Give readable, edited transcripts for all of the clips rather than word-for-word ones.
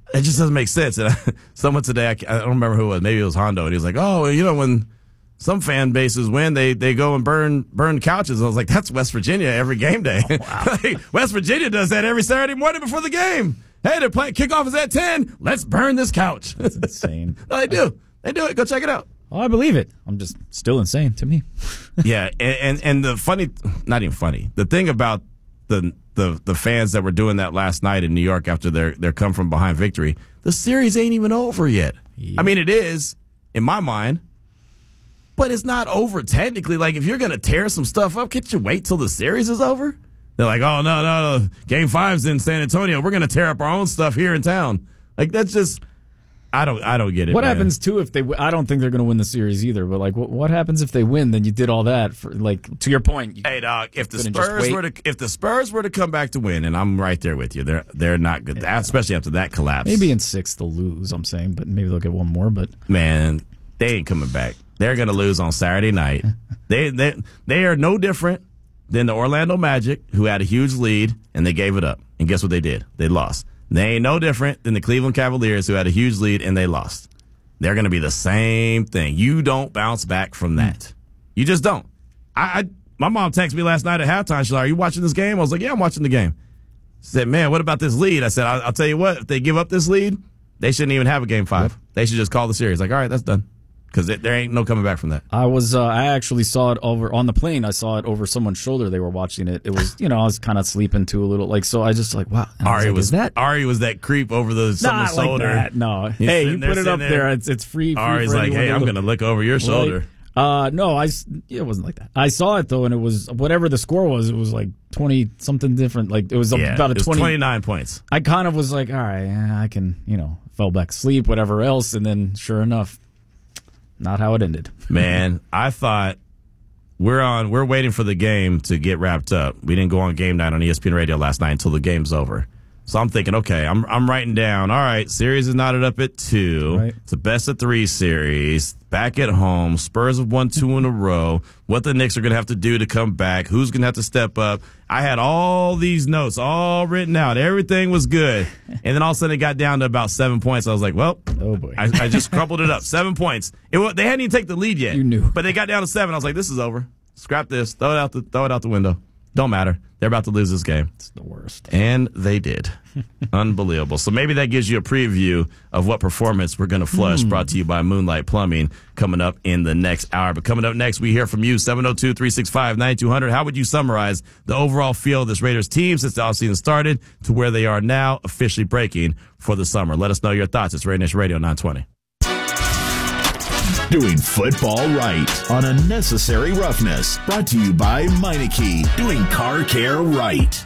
It just doesn't make sense. And someone today, I don't remember who it was, maybe it was Hondo, and he was like, oh, when some fan bases win, they go and burn couches. I was like, that's West Virginia every game day. Oh, wow. Like, West Virginia does that every Saturday morning before the game. Hey, they're playing, kickoff is at 10. Let's burn this couch. That's insane. No, they do. They do it. Go check it out. Oh, I believe it. I'm just still insane to me. Yeah, and the funny, not even funny, the thing about the fans that were doing that last night in New York after their come from behind victory, the series ain't even over yet. Yeah. I mean, it is, in my mind, but it's not over technically. Like, if you're going to tear some stuff up, can't you wait till the series is over? They're like, oh, no. Game 5's in San Antonio. We're going to tear up our own stuff here in town. Like, that's just, I don't get it. What happens, too, if they, I don't think they're going to win the series either, but, like, what happens if they win? Then you did all that for, like, to your point. Hey, dog, if the Spurs were to come back to win, and I'm right there with you, they're not good, especially after that collapse. Maybe in 6 they'll lose, I'm saying, but maybe they'll get one more, but. Man, they ain't coming back. They're going to lose on Saturday night. They are no different than the Orlando Magic, who had a huge lead, and they gave it up. And guess what they did? They lost. They ain't no different than the Cleveland Cavaliers, who had a huge lead, and they lost. They're going to be the same thing. You don't bounce back from that. You just don't. My mom texted me last night at halftime. She's like, are you watching this game? I was like, yeah, I'm watching the game. She said, man, what about this lead? I said, I'll tell you what, if they give up this lead, they shouldn't even have a Game 5. They should just call the series. Like, all right, that's done. Because there ain't no coming back from that. I actually saw it over on the plane. I saw it over someone's shoulder. They were watching it. It was, I was kind of sleeping too a little. Like, so I just like, wow. Ari was that creep over someone's shoulder. Like that. No. Hey, you put it up there. It's free. Ari's like, hey, I'm going to look over your shoulder. No, it wasn't like that. I saw it though, and it was whatever the score was. It was like 20 something different. Like it was about 29 points. I kind of was like, all right, I can, fell back asleep, whatever else, and then sure enough. Not how it ended. Man, I thought we're waiting for the game to get wrapped up. We didn't go on game night on ESPN Radio last night until the game's over. So I'm thinking, okay, I'm writing down, all right, series is knotted up at 2. Right. It's a best-of-3 series. Back at home. Spurs have won 2 in a row. What the Knicks are going to have to do to come back. Who's going to have to step up. I had all these notes all written out. Everything was good. And then all of a sudden it got down to about 7 points. I was like, well, oh boy. I just crumpled it up. 7 points. They hadn't even taken the lead yet. You knew. But they got down to 7. I was like, this is over. Scrap this. Throw it out the window. Don't matter. They're about to lose this game. It's the worst. And they did. Unbelievable. So maybe that gives you a preview of what performance we're going to flush, brought to you by Moonlight Plumbing, coming up in the next hour. But coming up next, we hear from you, 702-365-9200. How would you summarize the overall feel of this Raiders team since the offseason started to where they are now, officially breaking for the summer? Let us know your thoughts. It's Raider Nation Radio 920. Doing football right on Unnecessary Roughness. Brought to you by Meineke. Doing car care right.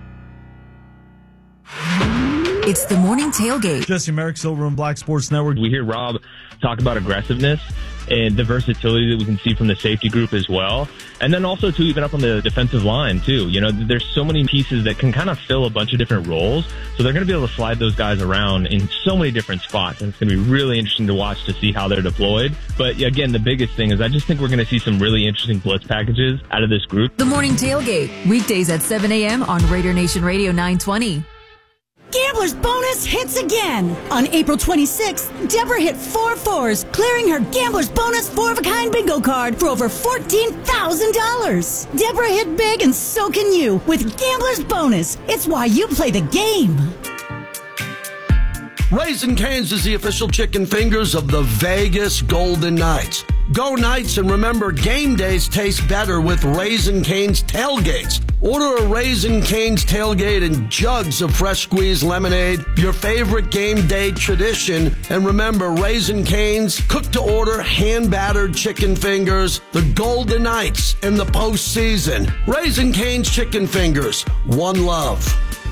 It's the morning tailgate. Jesse Merrick, Silver and Black Sports Network. We hear Rob talk about aggressiveness and the versatility that we can see from the safety group as well. And then also, too, even up on the defensive line, too. There's so many pieces that can kind of fill a bunch of different roles. So they're going to be able to slide those guys around in so many different spots. And it's going to be really interesting to watch to see how they're deployed. But again, the biggest thing is I just think we're going to see some really interesting blitz packages out of this group. The morning tailgate, weekdays at 7 a.m. on Raider Nation Radio 920. Gambler's Bonus hits again. On April 26th, Deborah hit 4 fours, clearing her Gambler's Bonus 4-of-a-kind bingo card for over $14,000. Deborah hit big and so can you with Gambler's Bonus. It's why you play the game. Raising Cane's is the official chicken fingers of the Vegas Golden Knights. Go Knights, and remember, game days taste better with Raising Cane's tailgates. Order a Raising Cane's tailgate and jugs of fresh squeezed lemonade, your favorite game day tradition. And remember, Raising Cane's, cooked to order, hand-battered chicken fingers, the Golden Knights in the postseason. Raising Cane's chicken fingers, one love.